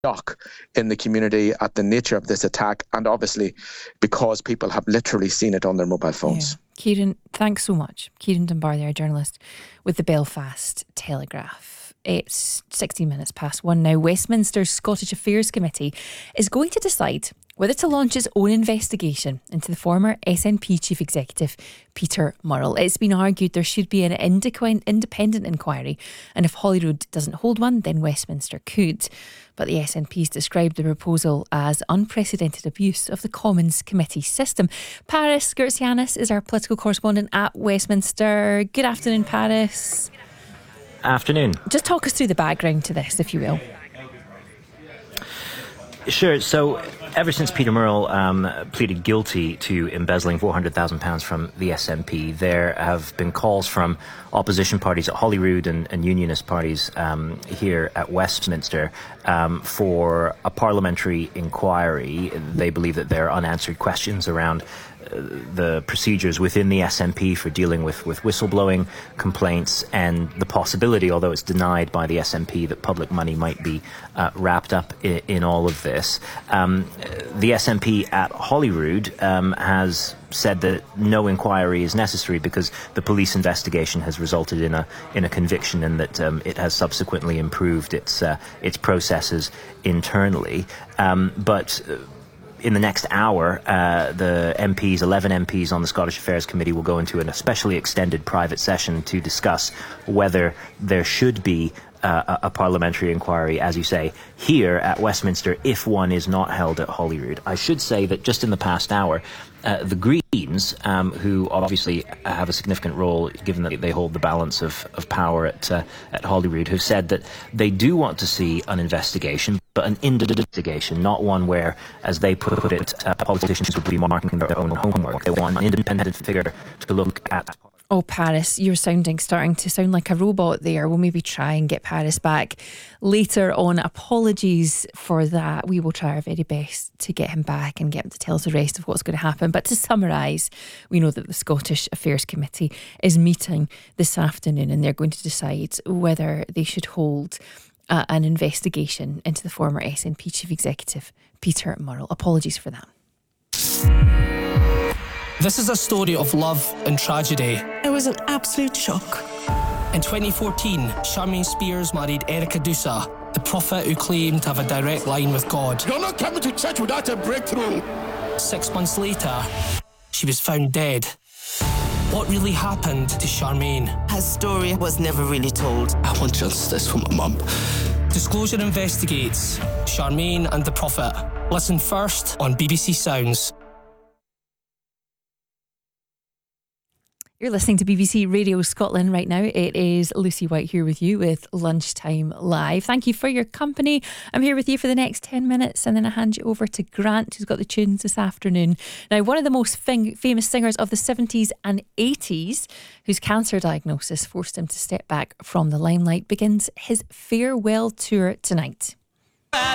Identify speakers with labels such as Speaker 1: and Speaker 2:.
Speaker 1: shock in the community at the nature of this attack, and obviously because people have literally seen it on their mobile phones.
Speaker 2: Yeah. Kieran, thanks so much. Kieran Dunbar there, journalist with the Belfast Telegraph. It's 16 minutes past 1 now. Westminster's Scottish Affairs Committee is going to decide whether to launch its own investigation into the former SNP Chief Executive, Peter Murrell. It's been argued there should be an independent inquiry, and if Holyrood doesn't hold one, then Westminster could. But the SNP's described the proposal as unprecedented abuse of the Commons Committee system. Paris Gertsianis is our political correspondent at Westminster. Good afternoon, Paris.
Speaker 3: Afternoon.
Speaker 2: Just talk us through the background to this, if you will.
Speaker 3: Sure. So ever since Peter Murrell pleaded guilty to embezzling £400,000 from the SNP, there have been calls from opposition parties at Holyrood and unionist parties here at Westminster for a parliamentary inquiry. They believe that there are unanswered questions around the procedures within the SNP for dealing with whistleblowing complaints, and the possibility, although it's denied by the SNP, that public money might be wrapped up in all of this. The SNP at Holyrood has said that no inquiry is necessary because the police investigation has resulted in a conviction, and that it has subsequently improved its processes internally. But in the next hour, the 11 MPs on the Scottish Affairs Committee will go into an especially extended private session to discuss whether there should be a parliamentary inquiry, as you say, here at Westminster, if one is not held at Holyrood. I should say that just in the past hour, the Greens, who obviously have a significant role given that they hold the balance of power at Holyrood, have said that they do want to see an investigation, but an investigation, not one where, as they put it, politicians would be marking their own homework. They want an independent figure to look at.
Speaker 2: Oh, Paris, you're starting to sound like a robot there. We'll maybe try and get Paris back later on. Apologies for that. We will try our very best to get him back and get him to tell us the rest of what's going to happen. But to summarise, we know that the Scottish Affairs Committee is meeting this afternoon, and they're going to decide whether they should hold an investigation into the former SNP Chief Executive, Peter Murrell. Apologies for that.
Speaker 4: This is a story of love and tragedy.
Speaker 5: It was an absolute shock.
Speaker 4: In 2014, Charmaine Spears married Erica Dusa, the prophet who claimed to have a direct line with God.
Speaker 6: You're not coming to church without a breakthrough.
Speaker 4: 6 months later, she was found dead. What really happened to Charmaine?
Speaker 5: Her story was never really told.
Speaker 6: I want justice for my mum.
Speaker 4: Disclosure investigates Charmaine and the prophet. Listen first on BBC Sounds.
Speaker 2: You're listening to BBC Radio Scotland right now. It is Lucy White here with you with Lunchtime Live. Thank you for your company. I'm here with you for the next 10 minutes, and then I hand you over to Grant, who's got the tunes this afternoon. Now, one of the most famous singers of the 70s and 80s, whose cancer diagnosis forced him to step back from the limelight, begins his farewell tour tonight.